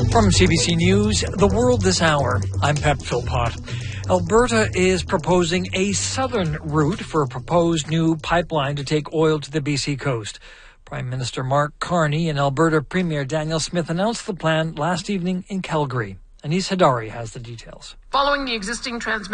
From CBC News, The World This Hour, I'm Pep Philpott. Alberta is proposing a southern route for a proposed new pipeline to take oil to the BC coast. Prime Minister Mark Carney and Alberta Premier Danielle Smith announced the plan last evening in Calgary. Anis Hadari has the details. Following the existing